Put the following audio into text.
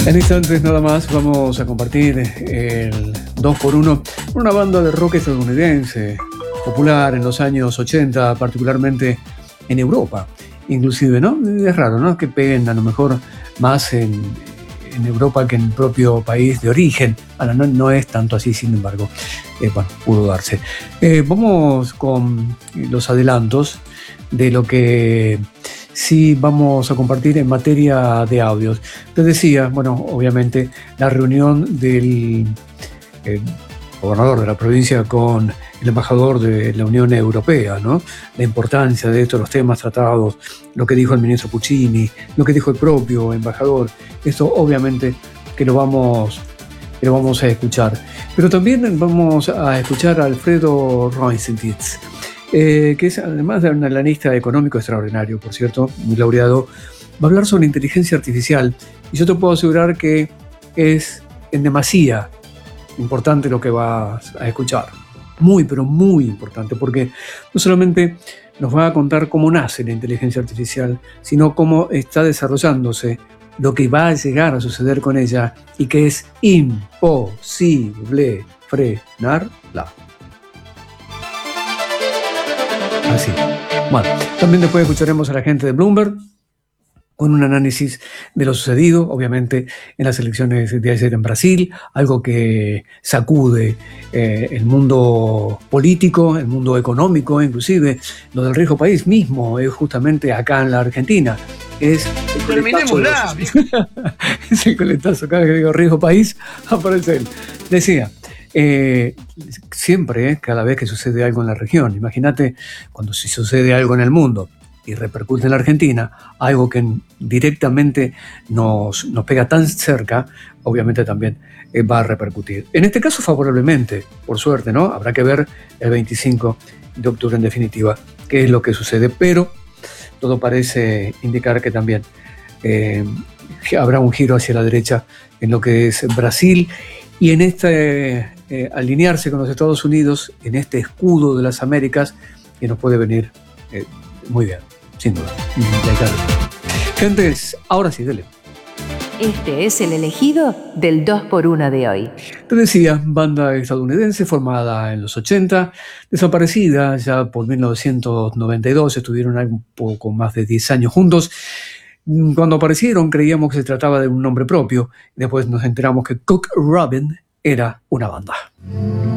En instantes nada más vamos a compartir el 2x1, una banda de rock estadounidense, popular en los años 80, particularmente en Europa, inclusive, ¿no? Es raro, ¿no? Que peguen a lo mejor más en Europa que en el propio país de origen. Ahora, no es tanto así, sin embargo, bueno, pudo darse. Vamos con los adelantos de lo que sí vamos a compartir en materia de audios. Te decía, bueno, obviamente la reunión del gobernador de la provincia con el embajador de la Unión Europea, ¿no? La importancia de estos, los temas tratados, lo que dijo el ministro Puccini, lo que dijo el propio embajador. Esto obviamente que lo vamos a escuchar. Pero también vamos a escuchar a Alfredo Rosenfitz, que es, además de un analista económico extraordinario, por cierto, muy laureado, va a hablar sobre inteligencia artificial. Y yo te puedo asegurar que es en demasía importante lo que vas a escuchar. Muy, pero muy importante, porque no solamente nos va a contar cómo nace la inteligencia artificial, sino cómo está desarrollándose, lo que va a llegar a suceder con ella y que es imposible frenarla. Así. Bueno, también después escucharemos a la gente de Bloomberg con un análisis de lo sucedido, obviamente, en las elecciones de ayer en Brasil, algo que sacude el mundo político, el mundo económico, inclusive lo del riesgo país mismo, es justamente acá en la Argentina. Es el coletazo, es el coletazo, cada vez que digo riesgo país, aparece él. Decía, siempre, cada vez que sucede algo en la región, imagínate cuando si sucede algo en el mundo y repercute en la Argentina, algo que directamente nos pega tan cerca, obviamente también va a repercutir. En este caso favorablemente, por suerte, ¿no? Habrá que ver el 25 de octubre en definitiva qué es lo que sucede, pero todo parece indicar que también habrá un giro hacia la derecha en lo que es Brasil y en este alinearse con los Estados Unidos, en este escudo de las Américas, que nos puede venir muy bien. Sin duda. Gente, ahora sí, dele. Este es el elegido del 2x1 de hoy. Te decía, banda estadounidense formada en los 80, desaparecida ya por 1992, estuvieron un poco más de 10 años juntos. Cuando aparecieron creíamos que se trataba de un nombre propio, después nos enteramos que Cook Robin era una banda.